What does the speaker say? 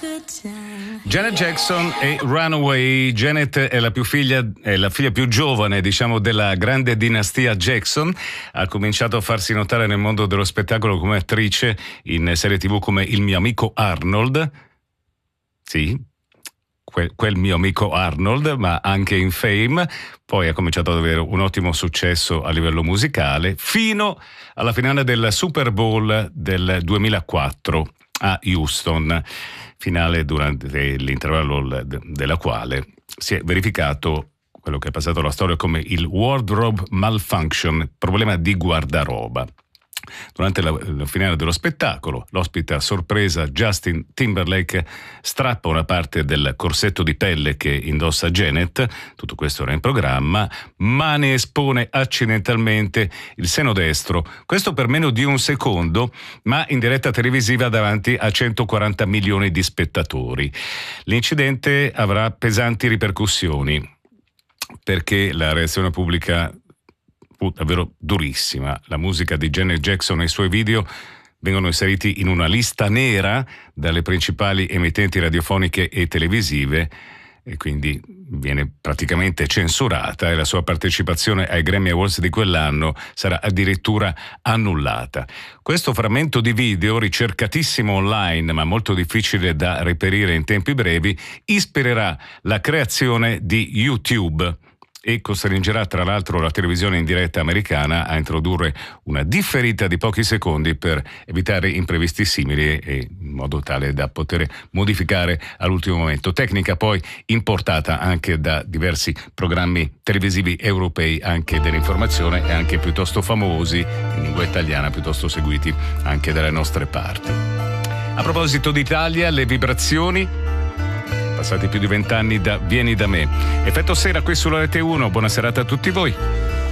Janet Jackson e Runaway. Janet è la figlia più giovane, diciamo, della grande dinastia Jackson. Ha cominciato a farsi notare nel mondo dello spettacolo come attrice in serie TV come Il mio amico Arnold. Sì, quel mio amico Arnold, ma anche in Fame. Poi ha cominciato ad avere un ottimo successo a livello musicale fino alla finale del Super Bowl del 2004 a Houston, finale durante l'intervallo della quale si è verificato quello che è passato alla storia come il wardrobe malfunction, problema di guardaroba. Durante la finale dello spettacolo, l'ospite a sorpresa Justin Timberlake strappa una parte del corsetto di pelle che indossa Janet, tutto questo era in programma, ma ne espone accidentalmente il seno destro, questo per meno di un secondo, ma in diretta televisiva davanti a 140 milioni di spettatori. L'incidente avrà pesanti ripercussioni, perché la reazione pubblica davvero durissima. La musica di Janet Jackson e i suoi video vengono inseriti in una lista nera dalle principali emittenti radiofoniche e televisive e quindi viene praticamente censurata e la sua partecipazione ai Grammy Awards di quell'anno sarà addirittura annullata. Questo frammento di video, ricercatissimo online ma molto difficile da reperire in tempi brevi, ispirerà la creazione di YouTube e costringerà tra l'altro la televisione in diretta americana a introdurre una differita di pochi secondi per evitare imprevisti simili e in modo tale da poter modificare all'ultimo momento. Tecnica poi importata anche da diversi programmi televisivi europei, anche dell'informazione e anche piuttosto famosi, in lingua italiana piuttosto seguiti anche dalle nostre parti. A proposito d'Italia, le vibrazioni passati più di 20 anni da Vieni da me. Effetto sera qui sulla Rete 1. Buona serata a tutti voi.